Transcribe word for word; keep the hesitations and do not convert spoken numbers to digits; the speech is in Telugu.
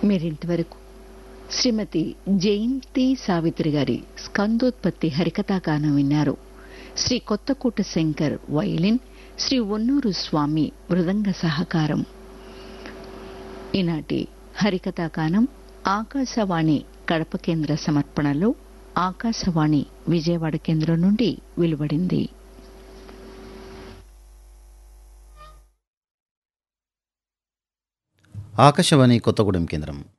మీరింతవరకు శ్రీమతి జయంతి సావిత్రి గారి స్కందోత్పత్తి హరికథాగానం విన్నారు. శ్రీ కొత్తకోట శంకర్ వయలిన్, శ్రీ ఒన్నూరు స్వామి మృదంగ సహకారం. ఈనాటి హరికథాగానం ఆకాశవాణి కడప కేంద్ర సమర్పణలో ఆకాశవాణి విజయవాడ కేంద్రం నుండి వెలువడింది. ఆకాశవాణి కొత్తగూడెం కేంద్రం.